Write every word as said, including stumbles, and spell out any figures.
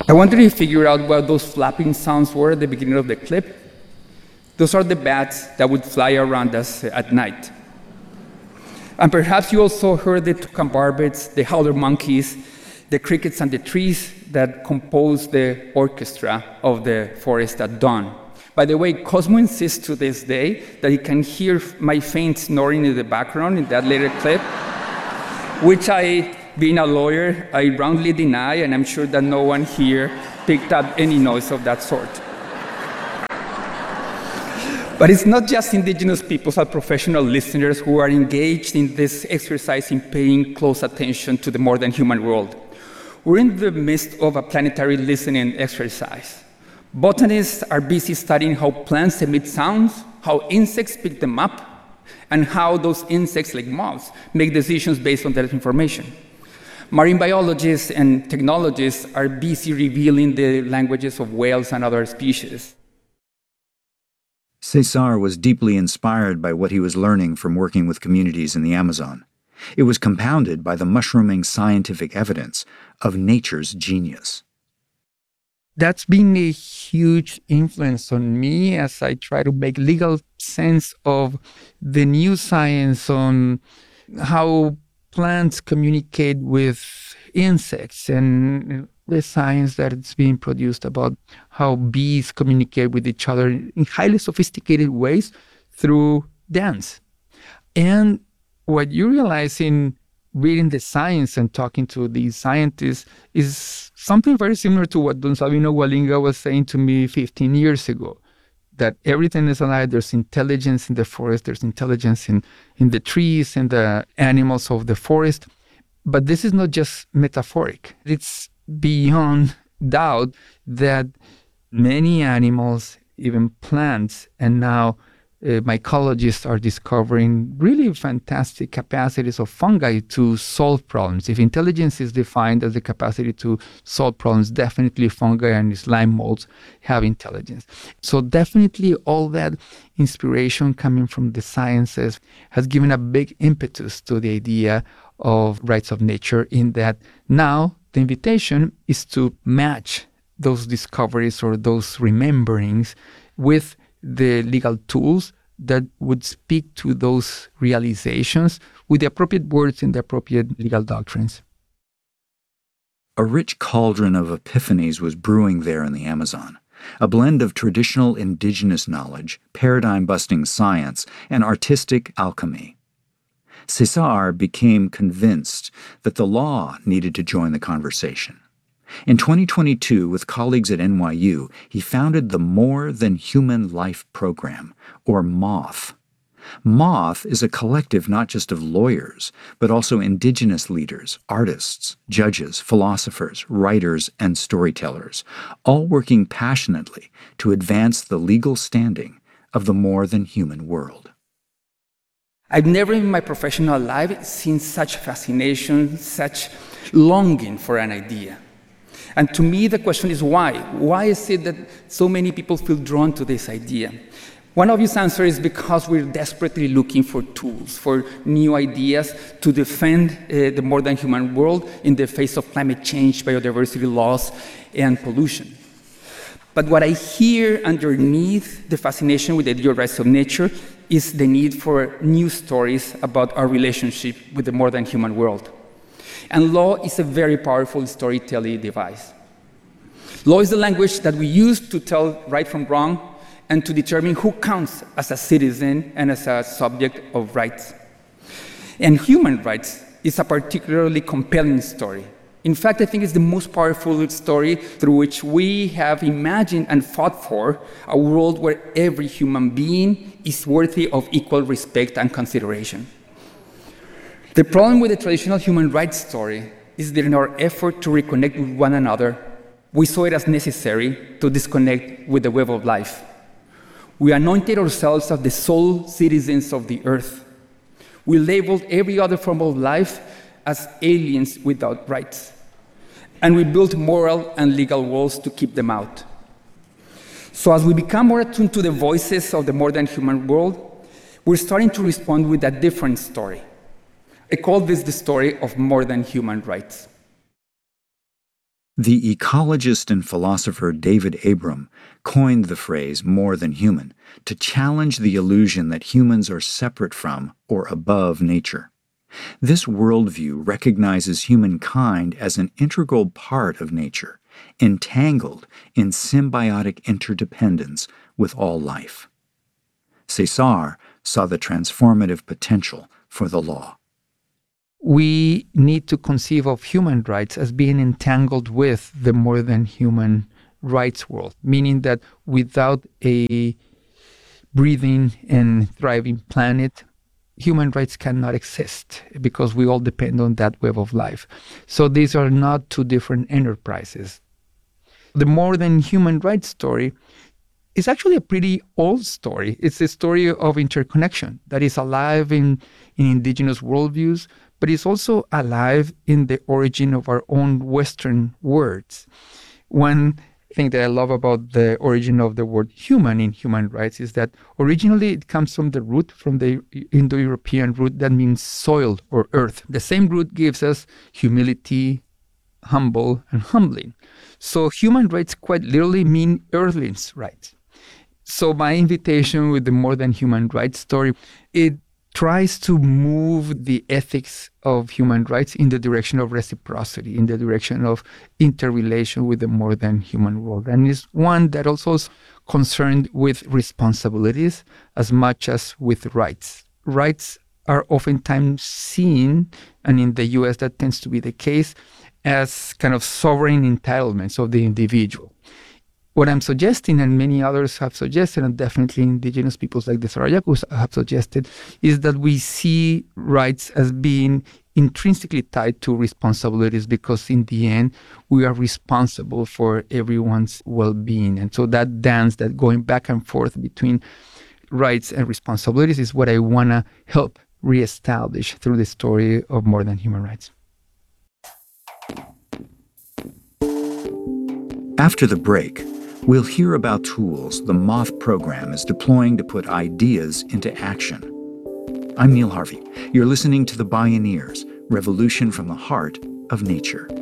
I wanted to figure out what those flapping sounds were at the beginning of the clip. Those are the bats that would fly around us at night. And perhaps you also heard the toucan barbets, the howler monkeys, the crickets and the trees that compose the orchestra of the forest at dawn. By the way, Cosmo insists to this day that he can hear my faint snoring in the background in that later clip, which I, being a lawyer, I roundly deny, and I'm sure that no one here picked up any noise of that sort. But it's not just indigenous peoples and professional listeners who are engaged in this exercise in paying close attention to the more than human world. We're in the midst of a planetary listening exercise. Botanists are busy studying how plants emit sounds, how insects pick them up, and how those insects, like moths, make decisions based on that information. Marine biologists and technologists are busy revealing the languages of whales and other species. Cesar was deeply inspired by what he was learning from working with communities in the Amazon. It was compounded by the mushrooming scientific evidence of nature's genius. That's been a huge influence on me as I try to make legal sense of the new science on how plants communicate with insects and the science that is being produced about how bees communicate with each other in highly sophisticated ways through dance. And what you realize in reading the science and talking to these scientists is something very similar to what Don Sabino Walinga was saying to me fifteen years ago, that everything is alive. There's intelligence in the forest, there's intelligence in, in the trees and the animals of the forest. But this is not just metaphoric. It's beyond doubt that many animals, even plants, and now uh, mycologists are discovering really fantastic capacities of fungi to solve problems. If intelligence is defined as the capacity to solve problems, definitely fungi and slime molds have intelligence. So definitely all that inspiration coming from the sciences has given a big impetus to the idea of rights of nature, in that now the invitation is to match those discoveries or those rememberings with the legal tools that would speak to those realizations with the appropriate words and the appropriate legal doctrines. A rich cauldron of epiphanies was brewing there in the Amazon, a blend of traditional indigenous knowledge, paradigm-busting science, and artistic alchemy. Cesar became convinced that the law needed to join the conversation. In twenty twenty-two, with colleagues at N Y U, he founded the More Than Human Life Program, or MOTH. MOTH is a collective not just of lawyers, but also indigenous leaders, artists, judges, philosophers, writers, and storytellers, all working passionately to advance the legal standing of the more than human world. I've never in my professional life seen such fascination, such longing for an idea. And to me, the question is why? Why is it that so many people feel drawn to this idea? One obvious answer is because we're desperately looking for tools, for new ideas to defend uh, the more than human world in the face of climate change, biodiversity loss, and pollution. But what I hear underneath the fascination with the idea of rights of nature is the need for new stories about our relationship with the more than human world. And law is a very powerful storytelling device. Law is the language that we use to tell right from wrong and to determine who counts as a citizen and as a subject of rights. And human rights is a particularly compelling story. In fact, I think it's the most powerful story through which we have imagined and fought for a world where every human being is worthy of equal respect and consideration. The problem with the traditional human rights story is that in our effort to reconnect with one another, we saw it as necessary to disconnect with the web of life. We anointed ourselves as the sole citizens of the earth. We labeled every other form of life as aliens without rights. And we built moral and legal walls to keep them out. So as we become more attuned to the voices of the more than human world, we're starting to respond with a different story. I call this the story of more than human rights. The ecologist and philosopher David Abram coined the phrase more than human to challenge the illusion that humans are separate from or above nature. This worldview recognizes humankind as an integral part of nature, entangled in symbiotic interdependence with all life. Cesar saw the transformative potential for the law. We need to conceive of human rights as being entangled with the more than human rights world, meaning that without a breathing and thriving planet, human rights cannot exist because we all depend on that web of life. So these are not two different enterprises. The more than human rights story is actually a pretty old story. It's a story of interconnection that is alive in, in indigenous worldviews, but it's also alive in the origin of our own Western words. One thing that I love about the origin of the word human in human rights is that originally it comes from the root, from the Indo-European root that means soil or earth. The same root gives us humility, humble, and humbling. So human rights quite literally mean earthling's rights. So my invitation with the More Than Human Rights story, it tries to move the ethics of human rights in the direction of reciprocity, in the direction of interrelation with the more than human world. And it's one that also is concerned with responsibilities as much as with rights. Rights are oftentimes seen, and in the U S that tends to be the case, as kind of sovereign entitlements of the individual. What I'm suggesting, and many others have suggested, and definitely indigenous peoples like the Sarayakus have suggested, is that we see rights as being intrinsically tied to responsibilities because in the end, we are responsible for everyone's well-being. And so that dance, that going back and forth between rights and responsibilities is what I want to help reestablish through the story of More Than Human Rights. After the break, we'll hear about tools the MOTH program is deploying to put ideas into action. I'm Neil Harvey. You're listening to The Bioneers, Revolution from the Heart of Nature.